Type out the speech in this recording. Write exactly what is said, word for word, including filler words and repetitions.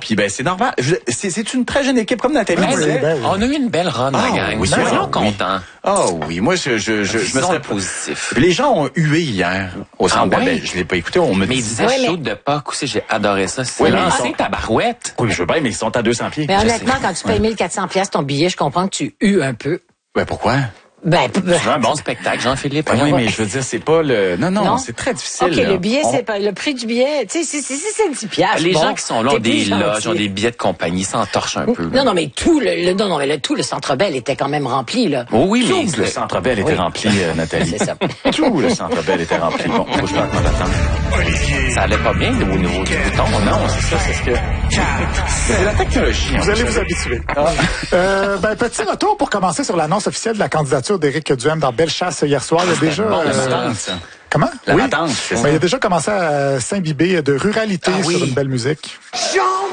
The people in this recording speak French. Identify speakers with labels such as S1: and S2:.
S1: Puis ben c'est normal. Je- C'est, c'est une très jeune équipe, comme Nathalie
S2: Ben,
S1: disait.
S2: ben, on a eu une belle run,
S1: Ah,
S2: la gang.
S1: oui,
S2: Soyons
S1: oui.
S2: contents.
S1: Oh oui, moi je je je, je me
S2: Disons
S1: serais
S2: le positif.
S1: Puis les gens ont hué hier au Centre
S2: Ah ouais?
S1: Bell. Je l'ai pas écouté, on me
S2: Mais ils
S1: dit.
S2: disaient
S3: Ouais, mais-
S2: chaud de Pâques aussi, j'ai adoré ça. C'est
S1: Oui, mais ils
S2: lancé,
S1: sont-
S2: tabarouette.
S1: Oui, je veux bien, mais ils sont à deux cents pieds.
S3: Mais
S2: Je
S3: honnêtement,
S2: sais.
S3: quand tu payes mille quatre cents piastres ton billet, je comprends que tu hues un peu.
S1: Ben pourquoi?
S3: Ben, p-
S2: Tu veux un bon spectacle, Jean-Philippe?
S1: Ben oui,
S2: Voyons.
S1: mais je veux dire, c'est pas le. Non, non,
S3: Non?
S1: c'est très difficile.
S3: OK,
S1: là.
S3: le billet,
S1: On-
S3: c'est pas le prix du billet. Tu sais, si, si, si c'est dix piastres.
S2: Les
S3: bon,
S2: gens qui sont là ont
S3: t'es
S2: des
S3: plus
S2: loges,
S3: gentil.
S2: ont des billets de compagnie, s'entorchent un peu. là.
S3: Non, non, mais tout le, le- non, non, mais le, tout le Centre Bell était quand même rempli, là.
S2: Oh oui, mais
S1: Tout le
S2: c'est-
S1: Centre Bell était
S3: Oui.
S1: rempli, euh, Nathalie.
S3: C'est ça.
S1: Tout le Centre Bell était rempli. Bon, faut que je parte m'en attendre.
S2: ça allait pas bien au niveau du bouton.
S1: Non, c'est ça, c'est ce que. C'est la technologie.
S4: Vous allez vous habituer. Euh, ben, petit retour pour commencer sur l'annonce officielle de la candidature d'Éric Duhem dans Bellechasse hier soir. Il y a déjà...
S1: Bon, la
S4: euh,
S1: patente, ça.
S4: comment?
S1: La
S4: Oui.
S1: patente, c'est ça.
S4: Ben, il a déjà commencé à s'imbiber de ruralité
S2: Ah oui.
S4: sur une belle musique.